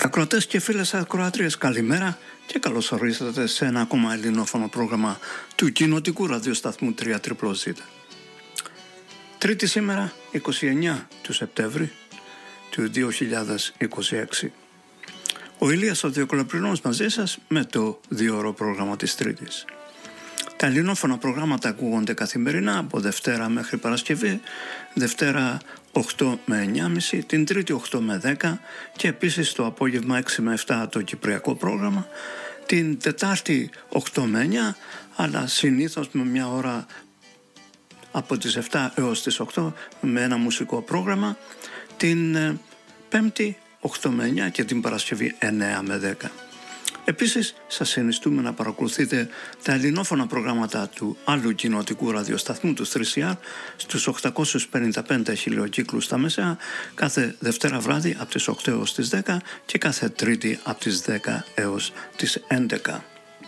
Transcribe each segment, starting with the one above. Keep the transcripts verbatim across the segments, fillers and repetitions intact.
Ακροατές και φίλες ακροάτριες, καλημέρα και καλώς ορίσατε σε ένα ακόμα ελληνόφωνο πρόγραμμα του κοινοτικού ραδιοσταθμού τρία ζ. Τρίτη σήμερα, είκοσι εννέα του Σεπτέμβρη του δύο χιλιάδες είκοσι έξι. Ο Ηλίας ο Διοκολαπρινός μαζί σας με το δύο ώρο πρόγραμμα της Τρίτης. Τα ελληνόφωνα προγράμματα ακούγονται καθημερινά από Δευτέρα μέχρι Παρασκευή, Δευτέρα οκτώ με εννιά και τριάντα, την Τρίτη οκτώ με δέκα και επίσης το απόγευμα έξι με επτά το κυπριακό πρόγραμμα, την Τετάρτη οκτώ με εννιά, αλλά συνήθως με μια ώρα από τις επτά έως τις οκτώ με ένα μουσικό πρόγραμμα, την Πέμπτη οκτώ με εννιά και την Παρασκευή εννέα με δέκα. Επίσης, σας συνιστούμε να παρακολουθείτε τα ελληνόφωνα προγράμματα του άλλου κοινοτικού ραδιοσταθμού του θρι σι αρ στους οκτακόσιους πενήντα πέντε χιλιοκύκλους στα Μεσαία κάθε Δευτέρα βράδυ από τις οκτώ έως τις δέκα και κάθε Τρίτη από τις δέκα έως τις έντεκα.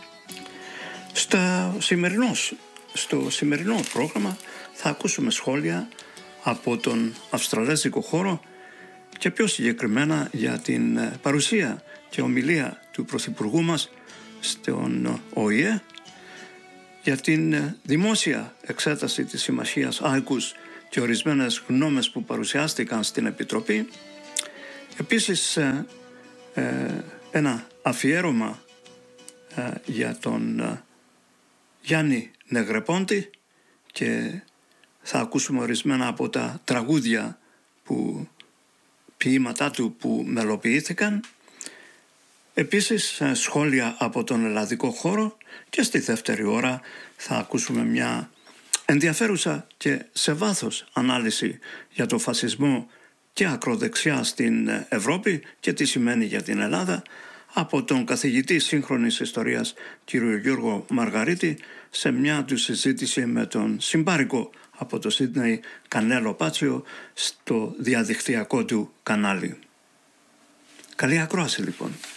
Στο σημερινό, στο σημερινό πρόγραμμα θα ακούσουμε σχόλια από τον αυστραλέζικο χώρο και πιο συγκεκριμένα για την παρουσία και ομιλία του Πρωθυπουργού μας στον Ο Η Ε για την δημόσια εξέταση της Συμμαχίας Άικους και ορισμένες γνώμες που παρουσιάστηκαν στην Επιτροπή. Επίσης ε, ε, ένα αφιέρωμα ε, για τον ε, Γιάννη Νεγρεπόντη και θα ακούσουμε ορισμένα από τα τραγούδια που ποίηματά του που μελοποιήθηκαν. Επίσης σχόλια από τον ελλαδικό χώρο και στη δεύτερη ώρα θα ακούσουμε μια ενδιαφέρουσα και σε βάθος ανάλυση για το φασισμό και ακροδεξιά στην Ευρώπη και τι σημαίνει για την Ελλάδα από τον καθηγητή σύγχρονης ιστορίας κ. Γιώργο Μαργαρίτη σε μια του συζήτηση με τον συμπάρικο από το Σίδνεϊ Κανέλο Πάτσιο στο διαδικτυακό του κανάλι. Καλή ακρόαση λοιπόν.